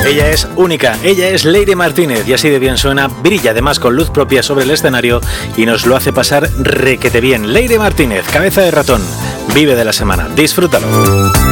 Ella es única, ella es Leire Martínez y así de bien suena, brilla además con luz propia sobre el escenario y nos lo hace pasar requete bien. Leire Martínez, Cabeza de Ratón, vive de la semana, disfrútalo.